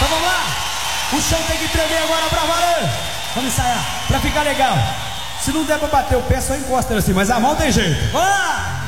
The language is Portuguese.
Então vamos lá. O chão tem que tremer agora pra valer. Vamos ensaiar, pra ficar legal. Se não der pra bater o pé, só encosta ele assim, mas a mão tem jeito. Vamos lá.